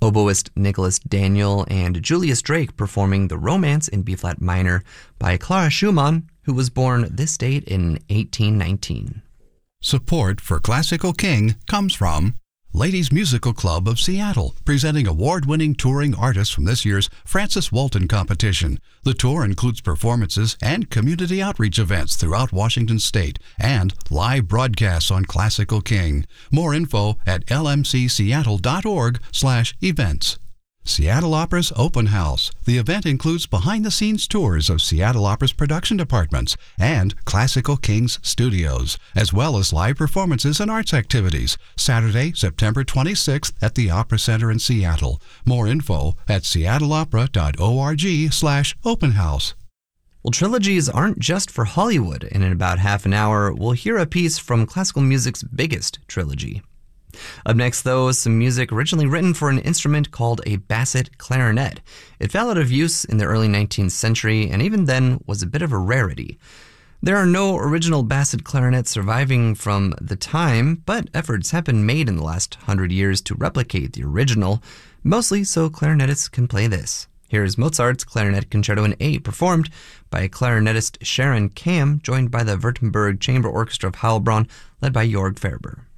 oboist Nicholas Daniel and Julius Drake performing the Romance in B-flat minor by Clara Schumann, who was born this date in 1819. Support for Classical King comes from Ladies Musical Club of Seattle, presenting award-winning touring artists from this year's Francis Walton competition. The tour includes performances and community outreach events throughout Washington State and live broadcasts on Classical King. More info at lmcseattle.org/events. Seattle Opera's Open House. The event includes behind-the-scenes tours of Seattle Opera's production departments and Classical King's studios, as well as live performances and arts activities. Saturday, September 26th at the Opera Center in Seattle. More info at seattleopera.org/open house. Well, trilogies aren't just for Hollywood, and in about half an hour, we'll hear a piece from classical music's biggest trilogy. Up next, though, some music originally written for an instrument called a basset clarinet. It fell out of use in the early 19th century, and even then was a bit of a rarity. There are no original basset clarinets surviving from the time, but efforts have been made in the last 100 years to replicate the original, mostly so clarinetists can play this. Here's Mozart's Clarinet Concerto in A, performed by clarinetist Sharon Kam, joined by the Württemberg Chamber Orchestra of Heilbronn, led by Jörg Ferber.